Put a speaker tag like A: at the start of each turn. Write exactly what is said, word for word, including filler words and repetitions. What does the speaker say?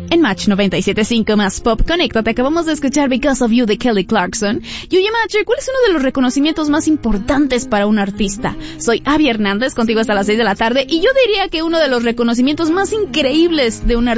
A: En Match noventa y siete punto cinco más Pop, conéctate. Acabamos de escuchar Because of You de Kelly Clarkson. Y oye, Matcher, ¿cuál es uno de los reconocimientos más importantes para un artista? Soy Abby Hernández, contigo hasta las seis de la tarde, y yo diría que uno de los reconocimientos más increíbles de un artista